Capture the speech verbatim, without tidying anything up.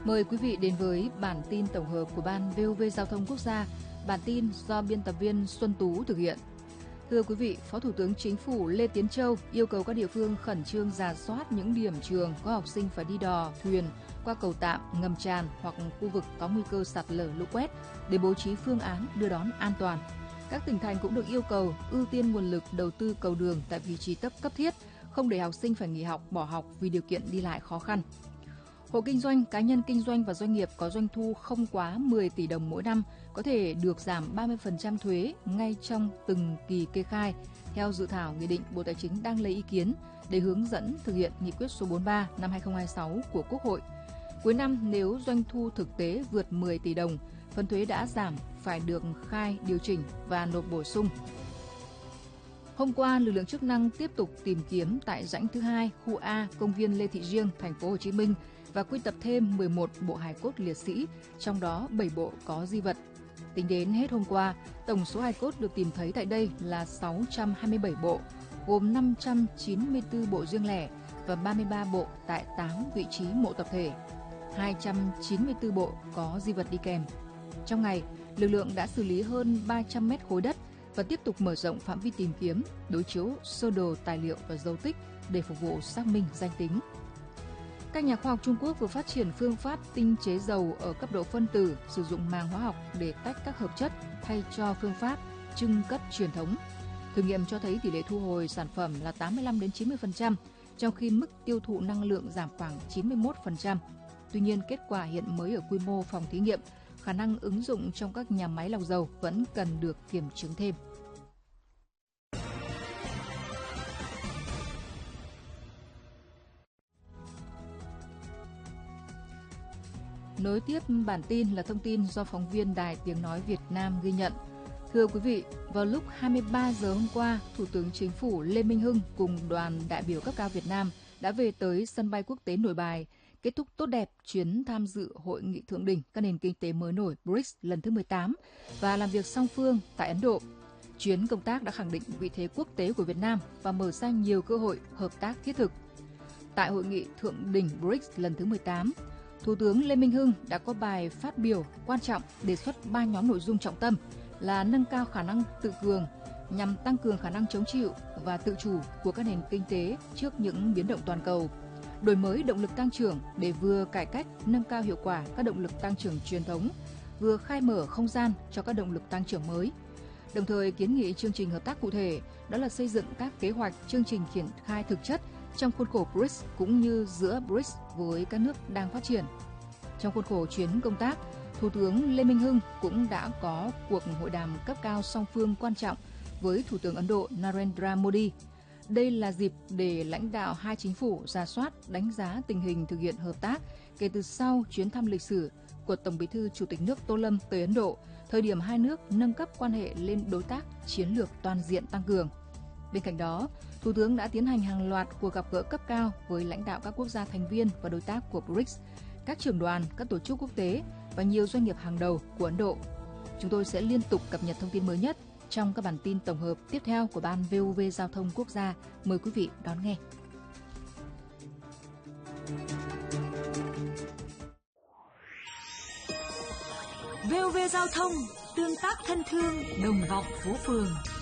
Mời quý vị đến với bản tin tổng hợp của Ban vê o vê Giao thông Quốc gia. Bản tin do biên tập viên Xuân Tú thực hiện. Thưa quý vị, Phó Thủ tướng Chính phủ Lê Tiến Châu yêu cầu các địa phương khẩn trương rà soát những điểm trường có học sinh phải đi đò, thuyền qua cầu tạm, ngầm tràn hoặc khu vực có nguy cơ sạt lở lũ quét để bố trí phương án đưa đón an toàn. Các tỉnh thành cũng được yêu cầu ưu tiên nguồn lực đầu tư cầu đường tại vị trí cấp cấp thiết, không để học sinh phải nghỉ học, bỏ học vì điều kiện đi lại khó khăn. Hộ kinh doanh, cá nhân kinh doanh và doanh nghiệp có doanh thu không quá mười tỷ đồng mỗi năm có thể được giảm ba mươi phần trăm thuế ngay trong từng kỳ kê khai. Theo dự thảo Nghị định, Bộ Tài chính đang lấy ý kiến để hướng dẫn thực hiện Nghị quyết số bốn mươi ba năm hai nghìn không trăm hai mươi sáu của Quốc hội. Cuối năm, nếu doanh thu thực tế vượt mười tỷ đồng, phần thuế đã giảm phải được khai điều chỉnh và nộp bổ sung. Hôm qua, lực lượng chức năng tiếp tục tìm kiếm tại rãnh thứ hai, khu A, công viên Lê Thị Riêng, thành phố Hồ Chí Minh và quy tập thêm mười một bộ hài cốt liệt sĩ, trong đó bảy bộ có di vật. Tính đến hết hôm qua, tổng số hài cốt được tìm thấy tại đây là sáu trăm hai mươi bảy bộ, gồm năm trăm chín mươi tư bộ riêng lẻ và ba mươi ba bộ tại tám vị trí mộ tập thể, hai trăm chín mươi tư bộ có di vật đi kèm. Trong ngày, lực lượng đã xử lý hơn ba trăm mét khối đất và tiếp tục mở rộng phạm vi tìm kiếm, đối chiếu sơ đồ tài liệu và dấu tích để phục vụ xác minh danh tính. Các nhà khoa học Trung Quốc vừa phát triển phương pháp tinh chế dầu ở cấp độ phân tử, sử dụng màng hóa học để tách các hợp chất thay cho phương pháp trưng cất truyền thống. Thử nghiệm cho thấy tỷ lệ thu hồi sản phẩm là tám mươi lăm đến chín mươi phần trăm, trong khi mức tiêu thụ năng lượng giảm khoảng chín mươi mốt phần trăm. Tuy nhiên, kết quả hiện mới ở quy mô phòng thí nghiệm, khả năng ứng dụng trong các nhà máy lọc dầu vẫn cần được kiểm chứng thêm. Nối tiếp bản tin là thông tin do phóng viên Đài Tiếng Nói Việt Nam ghi nhận. Thưa quý vị, vào lúc hai mươi ba giờ hôm qua, Thủ tướng Chính phủ Lê Minh Hưng cùng đoàn đại biểu cấp cao Việt Nam đã về tới sân bay quốc tế Nội Bài, kết thúc tốt đẹp chuyến tham dự Hội nghị thượng đỉnh các nền kinh tế mới nổi bê rê i xê lần thứ mười tám và làm việc song phương tại Ấn Độ. Chuyến công tác đã khẳng định vị thế quốc tế của Việt Nam và mở ra nhiều cơ hội hợp tác thiết thực. Tại Hội nghị thượng đỉnh bê rê i xê lần thứ mười tám, Thủ tướng Lê Minh Hưng đã có bài phát biểu quan trọng đề xuất ba nhóm nội dung trọng tâm là nâng cao khả năng tự cường nhằm tăng cường khả năng chống chịu và tự chủ của các nền kinh tế trước những biến động toàn cầu, đổi mới động lực tăng trưởng để vừa cải cách nâng cao hiệu quả các động lực tăng trưởng truyền thống, vừa khai mở không gian cho các động lực tăng trưởng mới. Đồng thời kiến nghị chương trình hợp tác cụ thể, đó là xây dựng các kế hoạch chương trình triển khai thực chất trong khuôn khổ bê rê i xê cũng như giữa bê rê i xê với các nước đang phát triển. Trong khuôn khổ chuyến công tác, Thủ tướng Lê Minh Hưng cũng đã có cuộc hội đàm cấp cao song phương quan trọng với Thủ tướng Ấn Độ Narendra Modi. Đây là dịp để lãnh đạo hai chính phủ rà soát, đánh giá tình hình thực hiện hợp tác kể từ sau chuyến thăm lịch sử của Tổng Bí thư Chủ tịch nước Tô Lâm tới Ấn Độ, thời điểm hai nước nâng cấp quan hệ lên đối tác chiến lược toàn diện tăng cường. Bên cạnh đó, Thủ tướng đã tiến hành hàng loạt cuộc gặp gỡ cấp cao với lãnh đạo các quốc gia thành viên và đối tác của bê rê i xê, các trưởng đoàn, các tổ chức quốc tế và nhiều doanh nghiệp hàng đầu của Ấn Độ. Chúng tôi sẽ liên tục cập nhật thông tin mới nhất trong các bản tin tổng hợp tiếp theo của Ban vê o vê Giao thông Quốc gia. Mời quý vị đón nghe. vê o vê Giao thông, tương tác thân thương, đồng vọng phố phường.